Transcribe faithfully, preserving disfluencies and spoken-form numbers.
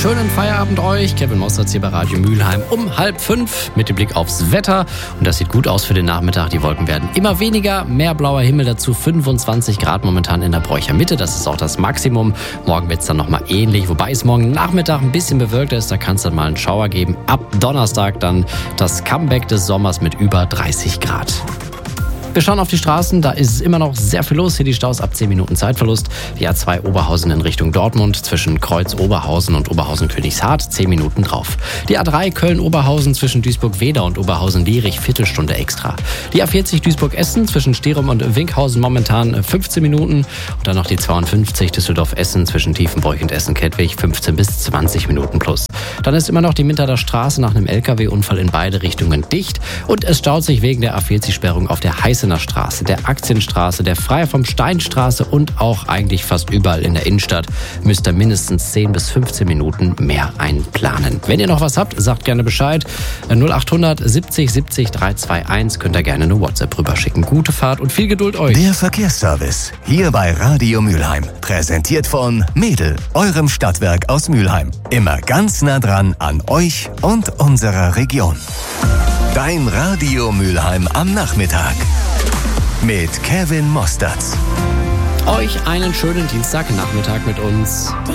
schönen Feierabend euch. Kevin Mostert hier bei Radio Mülheim um halb fünf mit dem Blick aufs Wetter. Und das sieht gut aus für den Nachmittag. Die Wolken werden immer weniger, mehr blauer Himmel dazu, fünfundzwanzig Grad momentan in der Bräucher Mitte. Das ist auch das Maximum. Morgen wird es dann nochmal ähnlich, wobei es morgen Nachmittag ein bisschen bewölkter ist. Da kann es dann mal einen Schauer geben. Ab Donnerstag dann das Comeback des Sommers mit über dreißig Grad. Wir schauen auf die Straßen, da ist es immer noch sehr viel los. Hier die Staus ab zehn Minuten Zeitverlust. Die A zwei Oberhausen in Richtung Dortmund zwischen Kreuz Oberhausen und Oberhausen-Königshardt, zehn Minuten drauf. Die A drei Köln-Oberhausen zwischen Duisburg-Weder und Oberhausen-Lierich, Viertelstunde extra. Die A vierzig Duisburg-Essen zwischen Sterum und Winkhausen momentan fünfzehn Minuten. Und dann noch die zweiundfünfzig Düsseldorf-Essen zwischen Tiefenbroich und Essen-Kettwig, fünfzehn bis zwanzig Minuten plus. Dann ist immer noch die Minterder Straße nach einem L K W-Unfall in beide Richtungen dicht. Und es staut sich wegen der A vierzig-Sperrung auf der Heißener Straße, der Aktienstraße, der Freier vom Steinstraße und auch eigentlich fast überall in der Innenstadt müsst ihr mindestens zehn bis fünfzehn Minuten mehr einplanen. Wenn ihr noch was habt, sagt gerne Bescheid. null achthundert siebzig siebzig dreihunderteinundzwanzig könnt ihr gerne eine WhatsApp rüberschicken. Gute Fahrt und viel Geduld euch. Der Verkehrsservice hier bei Radio Mülheim. Präsentiert von Mädel, eurem Stadtwerk aus Mülheim. Immer ganz nah dran an euch und unserer Region. Dein Radio Mülheim am Nachmittag. Mit Kevin Mostert. Euch einen schönen Dienstagnachmittag mit uns.